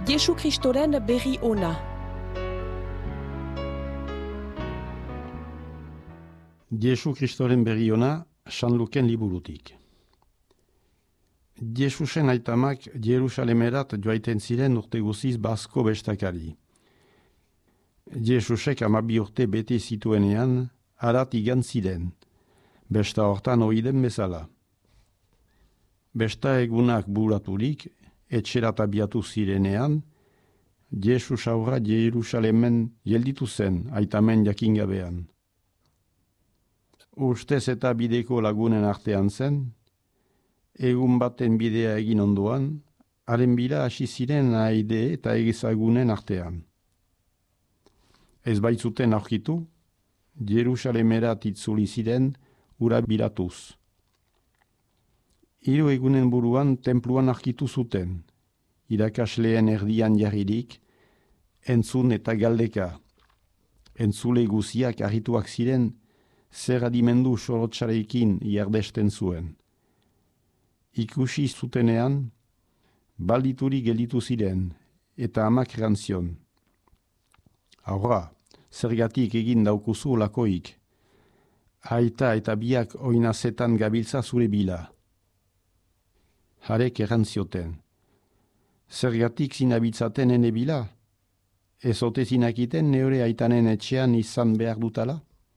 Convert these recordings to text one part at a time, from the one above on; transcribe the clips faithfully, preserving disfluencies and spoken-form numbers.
Jesu Kristoren berri ona. Jesu Kristoren berri ona, San Luken liburutik. Jesusen aitamak Jerusalemerat joaiten ziren urte guziz bazko bestakari. Jesusek amabi urte bete zituenean, harat igan ziren, besta hortan oiden bezala. Besta egunak buraturik, etxerat abiatu zirenean, Jesus aurra Jerusalemen gelditu zen aitamen jakingabean. Ustez eta bideko lagunen artean zen, egun baten bidea egin ondoan, haren bila hasi ziren aide eta egizagunen artean. Ez baitzuten aurkitu, Jerusalemerat itzuli ziren ura bilatuz. Hiru egunen buruan tenpluan aurkitu zuten, irakasleen erdian jarririk, entzun eta galdeka. Entzule guziak harrituak ziren, zer adimendu sorotxarekin jardesten zuen. Ikusi zutenean, baldituri gelditu ziren, eta amak erantzion. Aurra, zergatik egin daukuzu lakoik. Aita eta biak oinazetan gabiltza zure bila. Harek erantzioten. Zergatik zinabitzaten ene bila? Ez ote zinakiten neure aitanen etxean izan behar dutala?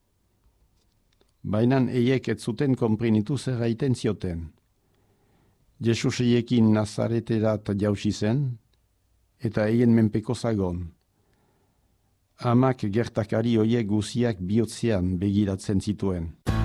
Bainan eiek ez zuten konprenitu zer aiten zioten. Jesus eiekin Nazareterat jausi zen, eta eien menpeko zagon. Amak gertakari oiek guziak bihotzean begiratzen zituen.